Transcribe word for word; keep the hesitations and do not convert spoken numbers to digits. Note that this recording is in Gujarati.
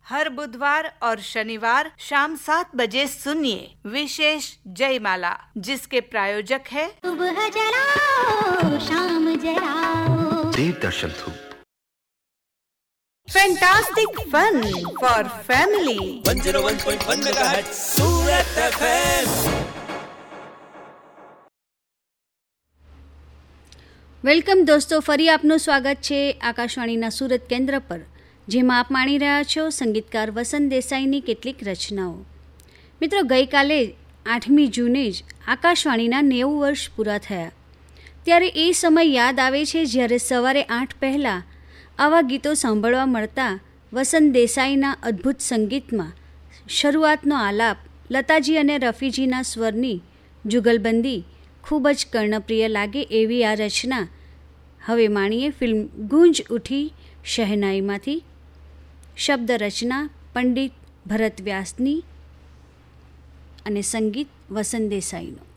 हर बुधवार और शनिवार शाम सात बजे सुनिए विशेष जयमाला, जिसके प्रायोजक है सुबह जलाओ शाम जलाओ देवदर्शन धूप। Fantastic fun for family one oh one point one megahertz Surat FM. Welcome દોસ્તો, ફરી આપનું સ્વાગત છે આકાશવાણીના સુરત કેન્દ્ર પર, જેમાં આપ માણી રહ્યા છો સંગીતકાર વસંત દેસાઈની કેટલીક રચનાઓ. મિત્રો, ગઈકાલે આઠમી જૂને જ આકાશવાણીના નેવું વર્ષ પૂરા થયા. ત્યારે એ સમય યાદ આવે છે જ્યારે સવારે આઠ પહેલાં આવા ગીતો સાંભળવા મળતા. વસંત દેસાઈના અદ્ભુત સંગીતમાં શરૂઆતનો આલાપ, લતાજી અને રફીજીના સ્વરની જુગલબંધી ખૂબ જ કર્ણપ્રિય લાગે એવી આ રચના હવે માણીએ ફિલ્મ ગૂંજ ઉઠી શહેનાઈમાંથી. શબ્દ રચના પંડિત ભરત વ્યાસની અને સંગીત વસંત દેસાઈનું.